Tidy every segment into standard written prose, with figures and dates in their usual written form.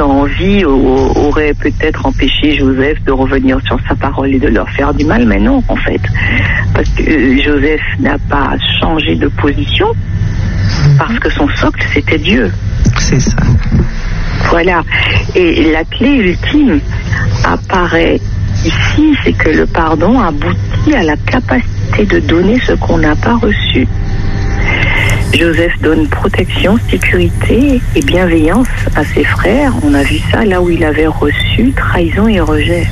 en vie aurait peut-être empêché Joseph de revenir sur sa parole et de leur faire du mal, mais non, en fait. Parce que Joseph n'a pas changé de position, parce que son socle, c'était Dieu. C'est ça. Voilà. Et la clé ultime apparaît ici, c'est que le pardon aboutit à la capacité de donner ce qu'on n'a pas reçu. Joseph donne protection, sécurité et bienveillance à ses frères. On a vu ça là où il avait reçu trahison et rejet.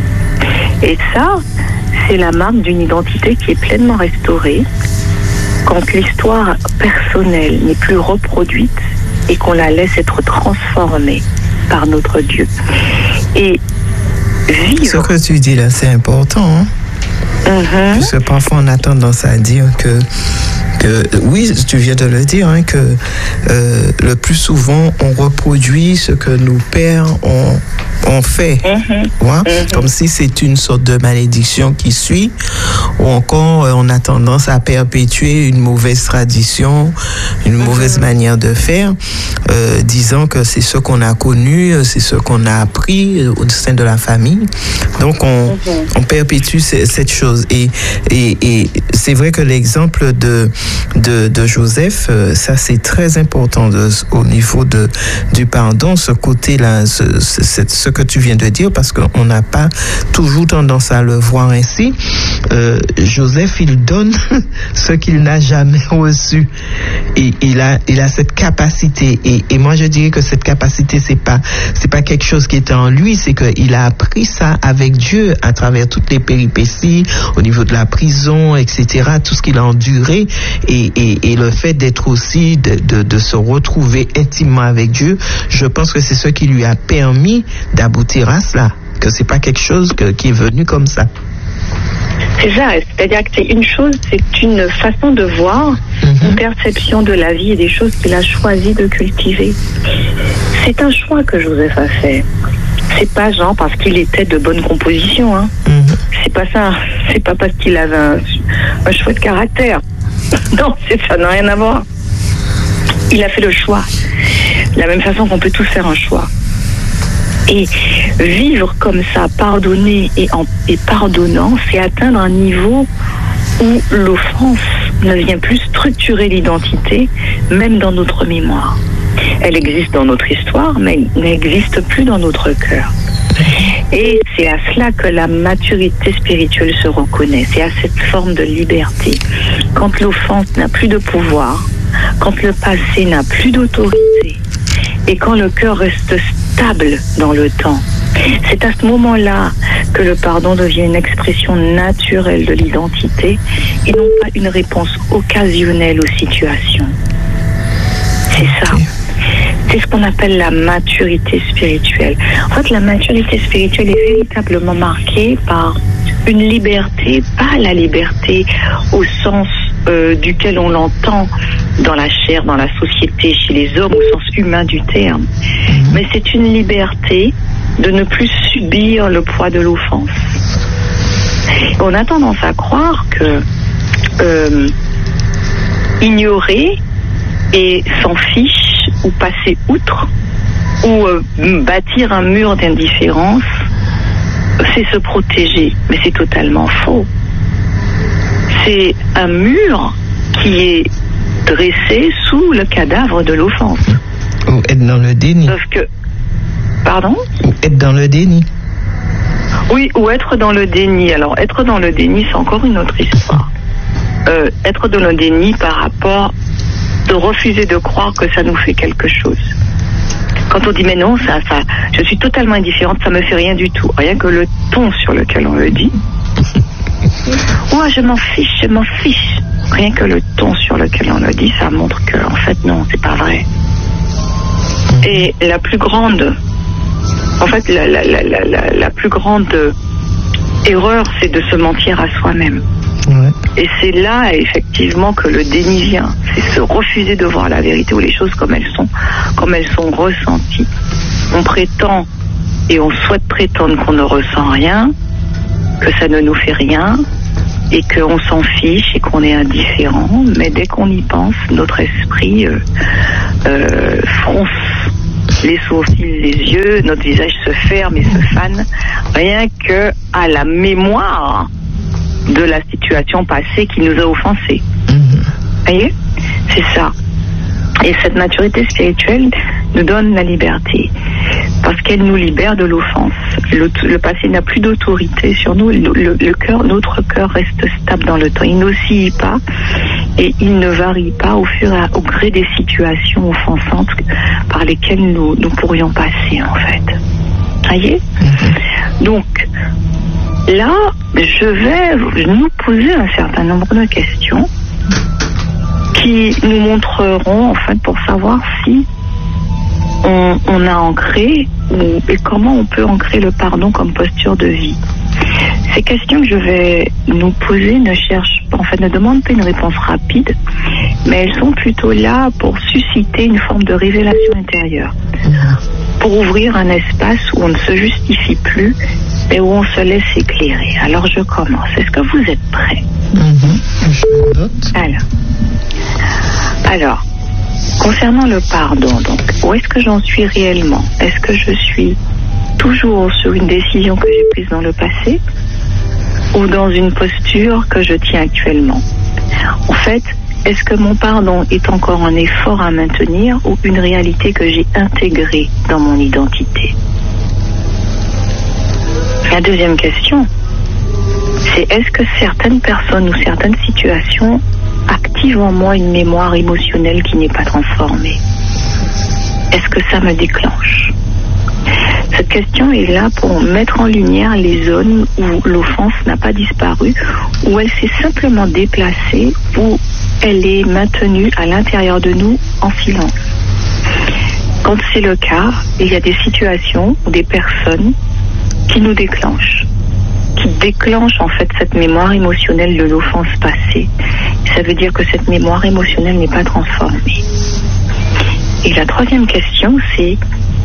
Et ça, c'est la marque d'une identité qui est pleinement restaurée quand l'histoire personnelle n'est plus reproduite et qu'on la laisse être transformée par notre Dieu. Et vivre... Ce que tu dis là, c'est important, hein? Parce que parfois on a tendance à dire que oui, tu viens de le dire, hein, que le plus souvent on reproduit ce que nos pères ont fait, comme si c'est une sorte de malédiction qui suit, ou encore on a tendance à perpétuer une mauvaise tradition, une mauvaise manière de faire, disant que c'est ce qu'on a connu, c'est ce qu'on a appris au sein de la famille. Donc on perpétue cette chose. Et c'est vrai que l'exemple de Joseph, ça c'est très important au niveau du pardon, ce côté-là, ce que tu viens de dire, parce qu'on n'a pas toujours tendance à le voir ainsi. Joseph, il donne ce qu'il n'a jamais reçu. Et il a cette capacité. Et moi, je dirais que cette capacité, c'est pas quelque chose qui était en lui, c'est qu'il a appris ça avec Dieu à travers toutes les péripéties, au niveau de la prison, etc., tout ce qu'il a enduré, et le fait d'être aussi, de se retrouver intimement avec Dieu, je pense que c'est ce qui lui a permis d'aboutir à cela, que c'est pas quelque chose qui est venu comme ça. C'est ça, c'est-à-dire que c'est une chose, c'est une façon de voir, une perception de la vie et des choses qu'il a choisi de cultiver. C'est un choix que Joseph a fait. C'est pas genre parce qu'il était de bonne composition, hein. C'est pas ça. C'est pas parce qu'il avait un chouette caractère. Non, ça n'a rien à voir. Il a fait le choix. De la même façon qu'on peut tous faire un choix. Et vivre comme ça, pardonner et pardonnant, c'est atteindre un niveau où l'offense ne vient plus structurer l'identité, même dans notre mémoire. Elle existe dans notre histoire, mais elle n'existe plus dans notre cœur. Et c'est à cela que la maturité spirituelle se reconnaît. C'est à cette forme de liberté. Quand l'offense n'a plus de pouvoir, quand le passé n'a plus d'autorité, et quand le cœur reste stable dans le temps, c'est à ce moment-là que le pardon devient une expression naturelle de l'identité et non pas une réponse occasionnelle aux situations. C'est ça. C'est ce qu'on appelle la maturité spirituelle. En fait, la maturité spirituelle est véritablement marquée par une liberté, pas la liberté au sens duquel on l'entend dans la chair, dans la société, chez les hommes, au sens humain du terme. Mais c'est une liberté de ne plus subir le poids de l'offense. On a tendance à croire que ignorer et s'en fiche ou passer outre ou bâtir un mur d'indifférence, c'est se protéger. Mais c'est totalement faux. C'est un mur qui est dressé sous le cadavre de l'offense. Ou être dans le déni. Sauf que... Pardon ? Ou être dans le déni. Oui, ou être dans le déni. Alors, être dans le déni, c'est encore une autre histoire. Être dans le déni par rapport de refuser de croire que ça nous fait quelque chose. Quand on dit mais non, ça, je suis totalement indifférente, ça me fait rien du tout. Rien que le ton sur lequel on le dit. Ouais, je m'en fiche. Rien que le ton sur lequel on le dit, ça montre que, en fait, non, c'est pas vrai. Et la plus grande, en fait, la plus grande erreur, c'est de se mentir à soi-même. Ouais. Et c'est là, effectivement, que le déni vient. C'est se refuser de voir la vérité ou les choses comme elles sont ressenties. On prétend et on souhaite prétendre qu'on ne ressent rien, que ça ne nous fait rien, et qu'on s'en fiche et qu'on est indifférent, mais dès qu'on y pense, notre esprit fronce les sourcils, les yeux, notre visage se ferme et se fane, rien que à la mémoire de la situation passée qui nous a offensés. Voyez, c'est ça. Et cette maturité spirituelle nous donne la liberté, parce qu'elle nous libère de l'offense. Le passé n'a plus d'autorité sur nous. Notre cœur reste stable dans le temps. Il n'oscille pas et il ne varie pas au gré des situations offensantes par lesquelles nous pourrions passer, en fait. Voyez ? Donc, là, je vais nous poser un certain nombre de questions qui nous montreront, en fait, pour savoir si on a ancré et comment on peut ancrer le pardon comme posture de vie. Ces questions que je vais nous poser ne demandent pas une réponse rapide, mais elles sont plutôt là pour susciter une forme de révélation intérieure, pour ouvrir un espace où on ne se justifie plus et où on se laisse éclairer. Alors je commence. Est-ce que vous êtes prêts? Je note. Alors, concernant le pardon, donc, où est-ce que j'en suis réellement? Est-ce que je suis toujours sur une décision que j'ai prise dans le passé ou dans une posture que je tiens actuellement? En fait, est-ce que mon pardon est encore un effort à maintenir ou une réalité que j'ai intégrée dans mon identité? La deuxième question, c'est est-ce que certaines personnes ou certaines situations activent en moi une mémoire émotionnelle qui n'est pas transformée? Est-ce que ça me déclenche? Cette question est là pour mettre en lumière les zones où l'offense n'a pas disparu, où elle s'est simplement déplacée, où elle est maintenue à l'intérieur de nous en silence. Quand c'est le cas, il y a des situations ou des personnes qui nous déclenchent, qui déclenchent en fait cette mémoire émotionnelle de l'offense passée. Ça veut dire que cette mémoire émotionnelle n'est pas transformée. Et la troisième question, c'est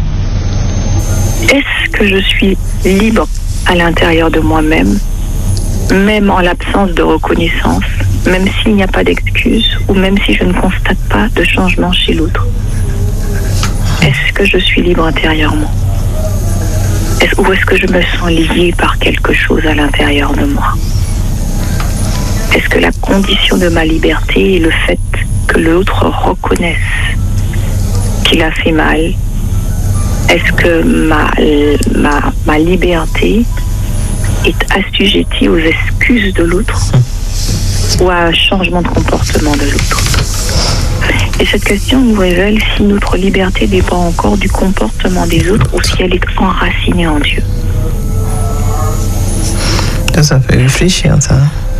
est-ce que je suis libre à l'intérieur de moi-même, même en l'absence de reconnaissance, même s'il n'y a pas d'excuse, ou même si je ne constate pas de changement chez l'autre? Est-ce que je suis libre intérieurement? Ou est-ce que je me sens liée par quelque chose à l'intérieur de moi? Est-ce que la condition de ma liberté est le fait que l'autre reconnaisse qu'il a fait mal? Est-ce que ma liberté est assujettie aux excuses de l'autre ou à un changement de comportement de l'autre? Et cette question nous révèle si notre liberté dépend encore du comportement des autres ou si elle est enracinée en Dieu. Ça fait réfléchir, ça.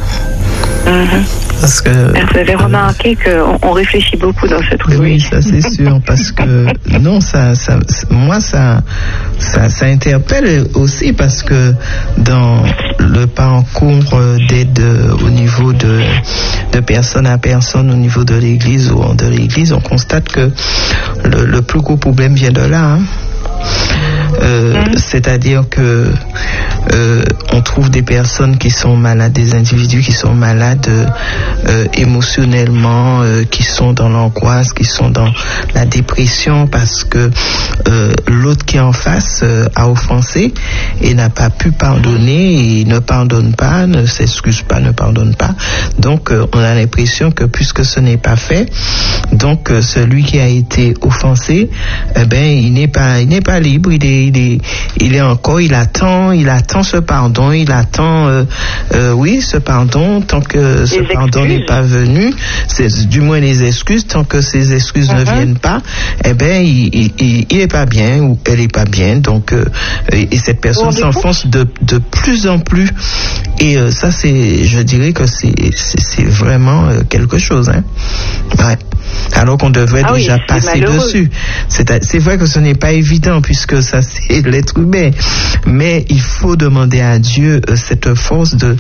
Parce que vous avez remarqué qu'on réfléchit beaucoup dans cette rubrique. Oui, ça c'est sûr, parce que non, moi ça interpelle aussi, parce que dans le parcours d'aide au niveau de personne à personne, au niveau de l'Église ou de l'Église, on constate que le plus gros problème vient de là. C'est-à-dire que on trouve des personnes qui sont malades, des individus qui sont malades émotionnellement, qui sont dans l'angoisse, qui sont dans la dépression parce que l'autre qui est en face a offensé et n'a pas pu pardonner, et ne pardonne pas, ne s'excuse pas, ne pardonne pas. Donc on a l'impression que puisque ce n'est pas fait, donc celui qui a été offensé, il n'est pas libre, il attend ce pardon, il attend ce pardon, tant que ce pardon n'est pas venu, c'est du moins les excuses, tant que ces excuses ne viennent pas, il est pas bien ou elle est pas bien, donc et cette personne s'enfonce de plus en plus, et ça je dirais que c'est vraiment quelque chose, hein. Ouais. Alors qu'on devrait déjà passer dessus. C'est vrai que ce n'est pas évident puisque ça c'est l'être humain, mais il faut demander à Dieu cette force de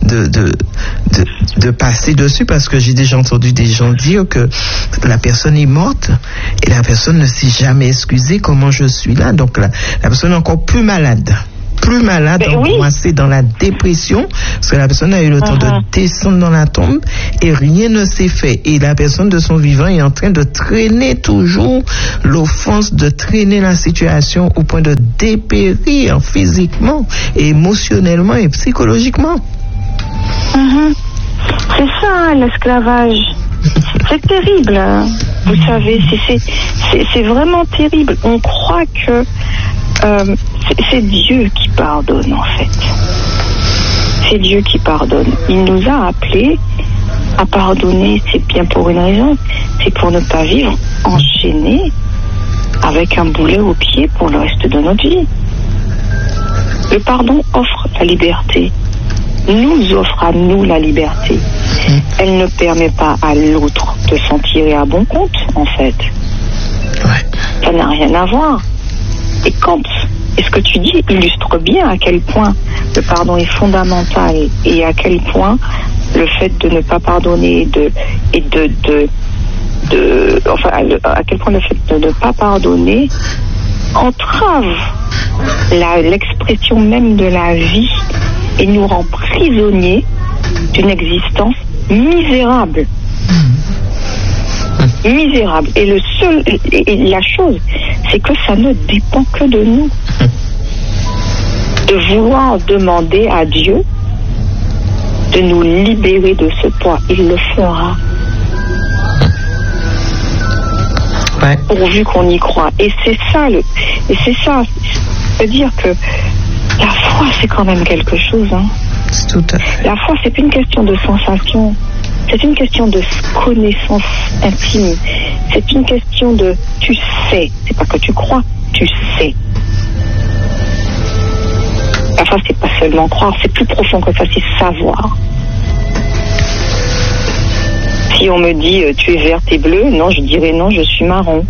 passer dessus, parce que j'ai déjà entendu des gens dire que la personne est morte et la personne ne s'est jamais excusée, comment je suis là, donc la personne est encore plus malade. plus malade, angoissé, dans la dépression, parce que la personne a eu le temps de descendre dans la tombe et rien ne s'est fait. Et la personne de son vivant est en train de traîner toujours l'offense, de traîner la situation au point de dépérir physiquement, et émotionnellement et psychologiquement. C'est ça, l'esclavage. C'est terrible, vous savez, c'est vraiment terrible. On croit que c'est Dieu qui pardonne, en fait. C'est Dieu qui pardonne. Il nous a appelés à pardonner, c'est bien pour une raison, c'est pour ne pas vivre enchaîné avec un boulet au pied pour le reste de notre vie. Le pardon offre la liberté, nous offre à nous la liberté. Elle ne permet pas à l'autre de s'en tirer à bon compte, en fait. Ça n'a rien à voir. Et ce que tu dis illustre bien à quel point le pardon est fondamental et à quel point le fait de ne pas pardonner à quel point le fait de ne pas pardonner entrave l'expression même de la vie et nous rend prisonniers d'une existence misérable. Misérable. Et la chose, c'est que ça ne dépend que de nous. De vouloir demander à Dieu de nous libérer de ce poids. Il le fera. Pourvu qu'on y croit. Et c'est ça, c'est-à-dire que la foi, c'est quand même quelque chose. Tout à fait. La foi, c'est une question de sensation. C'est une question de connaissance intime. C'est une question de tu sais. C'est pas que tu crois, tu sais. La foi, c'est pas seulement croire, c'est plus profond que ça, c'est savoir. Si on me dit tu es verte et bleue, non, je dirais non, je suis marron.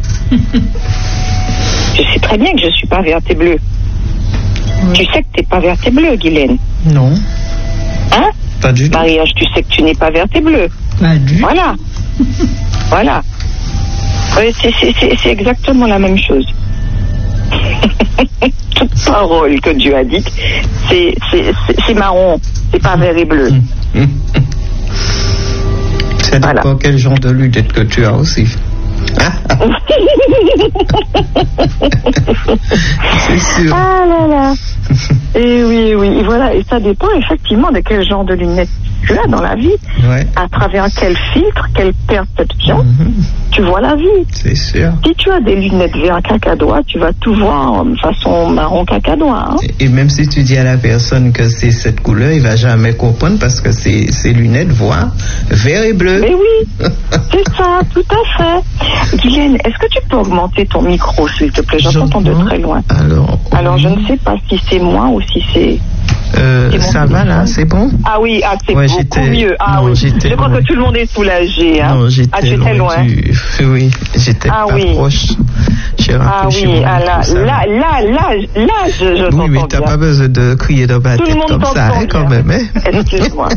Je sais très bien que je suis pas verte et bleue. Tu sais que t'es pas verte et bleue, Guylaine. Non. Hein? Pas du tout. Marie-Ange, tu sais que tu n'es pas verte et bleue. Pas du tout. Voilà. Voilà. Oui, c'est exactement la même chose. Toute parole que Dieu a dite, c'est marron, c'est pas vert et bleu. Ça dépend quel genre de lunettes que tu as aussi. C'est sûr. Ah là là. Et oui, voilà. Et ça dépend effectivement de quel genre de lunettes tu as dans la vie, à travers quel filtre, quelle perception tu vois la vie. C'est sûr. Si tu as des lunettes vert cacadois, tu vas tout voir de façon marron cacadois. Et même si tu dis à la personne que c'est cette couleur, il va jamais comprendre parce que ses lunettes voient vert et bleu. Mais oui, c'est ça, tout à fait. Guylaine, est-ce que tu peux augmenter ton micro, s'il te plaît? J'entends de très loin. Alors, je ne sais pas si c'est moi ou si c'est... ça va là, c'est bon? Ah oui, c'est beaucoup mieux. Je crois que tout le monde est soulagé. Non, tu étais loin. Oui, j'étais pas proche. Là, je t'entends. Oui, mais t'as pas besoin de crier dans ma tête comme ça, quand même. Excuse-moi.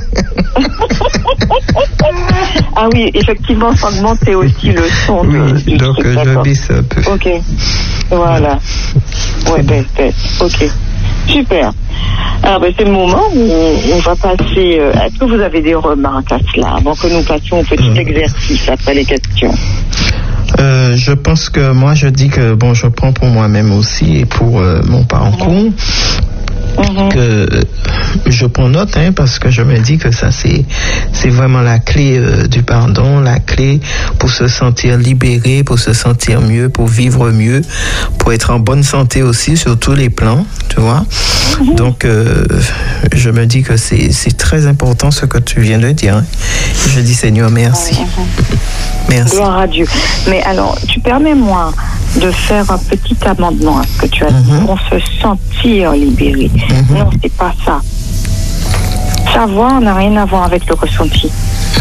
Ah oui, effectivement, s'augmenter aussi le son. Oui, donc je baisse un peu. Ok, voilà. Ouais, ok. Super. Alors, c'est le moment où on va passer... Est-ce que vous avez des remarques à cela avant que nous passions au petit exercice après les questions? Je pense que moi, je dis que, je prends pour moi-même aussi et pour mon parcours. Que je prends note parce que je me dis que ça c'est vraiment la clé du pardon, la clé pour se sentir libéré, pour se sentir mieux, pour vivre mieux, pour être en bonne santé aussi sur tous les plans, tu vois. Donc je me dis que c'est très important ce que tu viens de dire. Je dis Seigneur merci. Merci. Gloire à Dieu. Mais alors tu permets-moi de faire un petit amendement à ce que tu as dit, pour se sentir libéré. Non, c'est pas ça. Savoir n'a rien à voir avec le ressenti.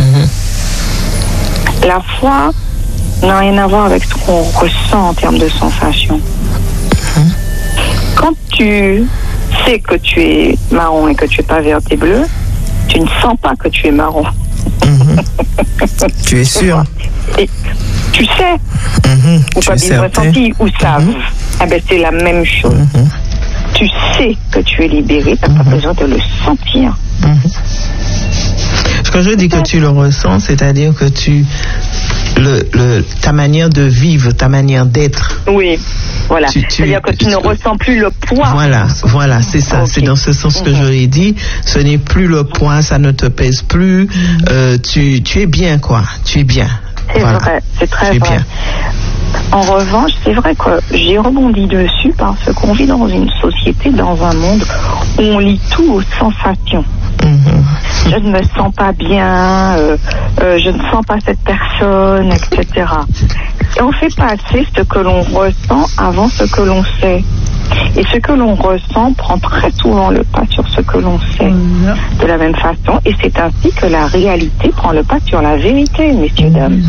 La foi n'a rien à voir avec ce qu'on ressent en termes de sensation. Quand tu sais que tu es marron et que tu es pas vert et bleu, tu ne sens pas que tu es marron. Tu es sûr? Et tu sais, ou pas bien ressenti, ou savent. C'est la même chose. tu sais que tu es libéré, tu n'as pas besoin de le sentir. Quand je dis que tu le ressens, c'est-à-dire que ta manière de vivre, ta manière d'être. Oui, voilà. C'est-à-dire que tu ne ressens plus le poids. Voilà, c'est ça. Okay. C'est dans ce sens que je l'ai dit. Ce n'est plus le poids, ça ne te pèse plus. Tu es bien, quoi. Tu es bien. C'est vrai, c'est très vrai. Bien. En revanche, c'est vrai que j'ai rebondi dessus parce qu'on vit dans une société, dans un monde où on lit tout aux sensations. Je ne me sens pas bien, je ne sens pas cette personne, etc. Et on fait passer ce que l'on ressent avant ce que l'on sait. Et ce que l'on ressent prend très souvent le pas sur ce que l'on sait. De la même façon, et c'est ainsi que la réalité prend le pas sur la vérité, messieurs, dames.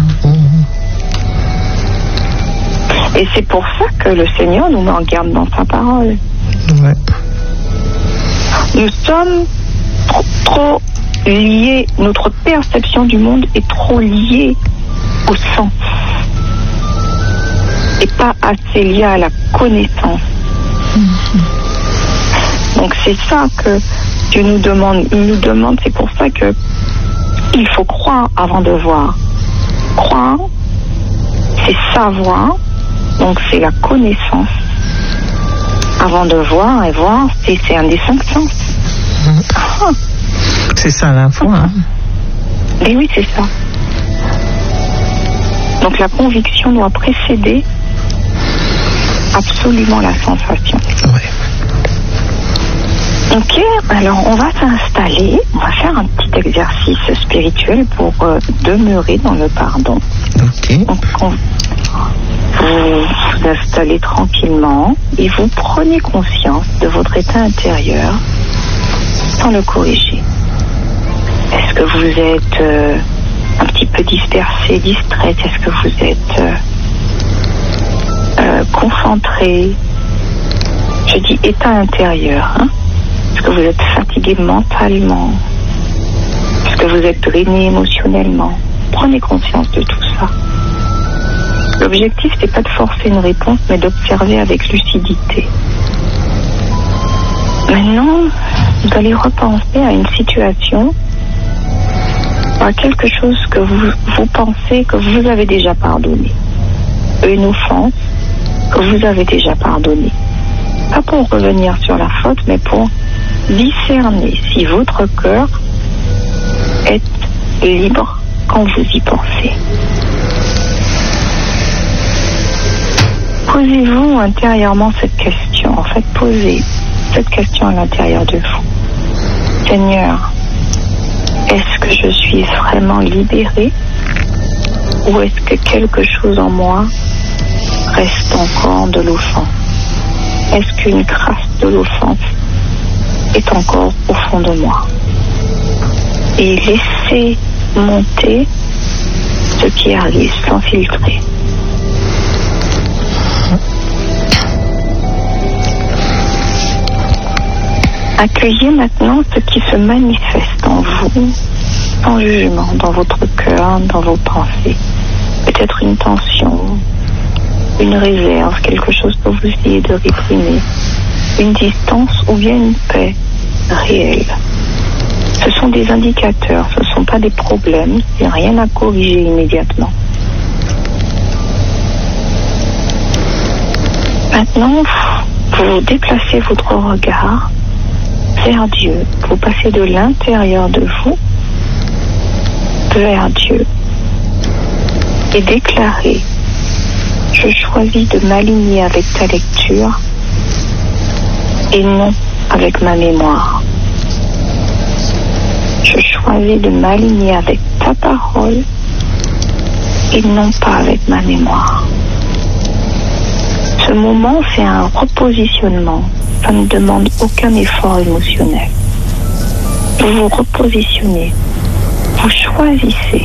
Et c'est pour ça que le Seigneur nous met en garde dans sa parole. Ouais. Nous sommes trop liés, notre perception du monde est trop liée au sens et pas assez liée à la connaissance. Donc c'est ça que Dieu nous demande. Il nous demande, c'est pour ça que il faut croire avant de voir. Croire, c'est savoir, donc c'est la connaissance avant de voir, et voir, c'est un des 5 sens. C'est ça la foi. Hein? Et oui, c'est ça. Donc la conviction doit précéder absolument la sensation. Ouais. Ok, alors on va s'installer, on va faire un petit exercice spirituel pour demeurer dans le pardon. Ok. Donc vous vous installez tranquillement et vous prenez conscience de votre état intérieur sans le corriger. Est-ce que vous êtes un petit peu dispersé, distraite? Est-ce que vous êtes concentré? Je dis état intérieur, hein? Est-ce que vous êtes fatigué mentalement? Est-ce que vous êtes drainé émotionnellement? Prenez conscience de tout ça. L'objectif, c'est pas de forcer une réponse, mais d'observer avec lucidité. Maintenant, vous allez repenser à une situation, à quelque chose que vous pensez que vous avez déjà pardonné. Une offense que vous avez déjà pardonnée. Pas pour revenir sur la faute, mais pour discerner si votre cœur est libre quand vous y pensez. Posez-vous intérieurement cette question. En fait, posez cette question à l'intérieur de vous. Seigneur, est-ce que je suis vraiment libérée ou est-ce que quelque chose en moi reste encore de l'offense? Est-ce qu'une trace de l'offense est encore au fond de moi? Et laissez monter ce qui arrive sans filtrer. Accueillez maintenant ce qui se manifeste en vous, sans jugement, dans votre cœur, dans vos pensées. Peut-être une tension, une réserve, quelque chose que vous essayez de réprimer, une distance ou bien une paix réelle. Ce sont des indicateurs, ce ne sont pas des problèmes, il n'y a rien à corriger immédiatement. Maintenant, vous déplacez votre regard vers Dieu. Vous passez de l'intérieur de vous vers Dieu et déclarez: je choisis de m'aligner avec ta lecture et non avec ma mémoire. Je choisis de m'aligner avec ta parole et non pas avec ma mémoire. Ce moment fait un repositionnement. Ça ne demande aucun effort émotionnel. Vous vous repositionnez. Vous choisissez.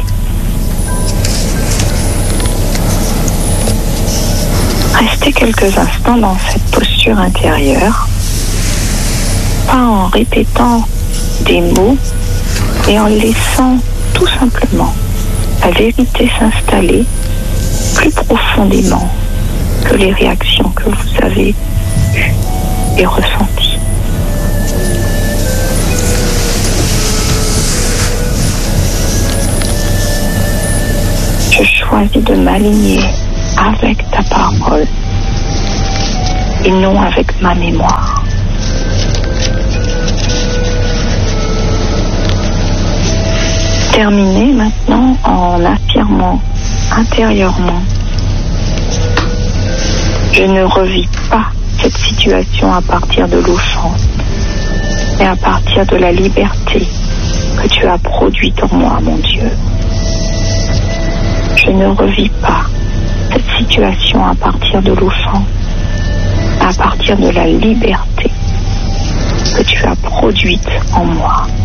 Restez quelques instants dans cette posture intérieure, pas en répétant des mots, et en laissant tout simplement la vérité s'installer plus profondément que les réactions que vous avez eues. et ressenti. Je choisis de m'aligner avec ta parole et non avec ma mémoire. Terminer maintenant en affirmant intérieurement: je ne revis pas cette situation à partir de l'offense, mais à partir de la liberté que tu as produite en moi, mon Dieu. Je ne revis pas cette situation à partir de l'offense, mais à partir de la liberté que tu as produite en moi.